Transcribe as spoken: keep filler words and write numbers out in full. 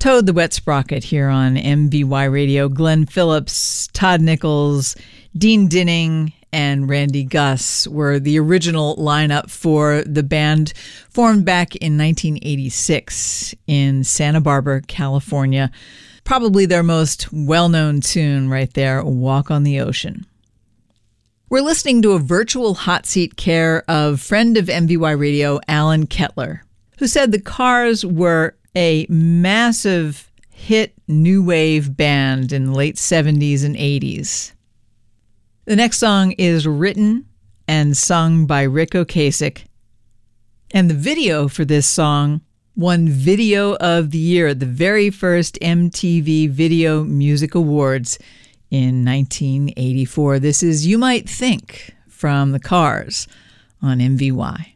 Toad the Wet Sprocket here on M V Y Radio. Glenn Phillips, Todd Nichols, Dean Dinning, and Randy Gus were the original lineup for the band formed back in nineteen eighty-six in Santa Barbara, California. Probably their most well-known tune right there, Walk on the Ocean. We're listening to a virtual hot seat care of friend of M V Y Radio, Alan Kettler, who said the Cars were a massive hit new wave band in the late seventies and eighties. The next song is written and sung by Ric Ocasek, and the video for this song won Video of the Year at the very first M T V Video Music Awards in nineteen eighty-four. This is You Might Think from the Cars on M V Y.